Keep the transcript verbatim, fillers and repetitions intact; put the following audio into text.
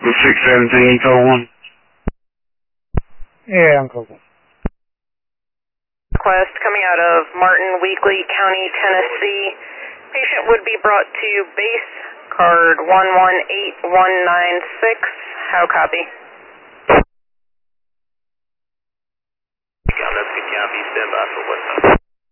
The six seventeen, you call one? Yeah, I'm calling. Request coming out of Martin, Weakley County, Tennessee. Patient would be brought to base card one one eight one nine six. How copy? That's good copy. Stand by for what's up.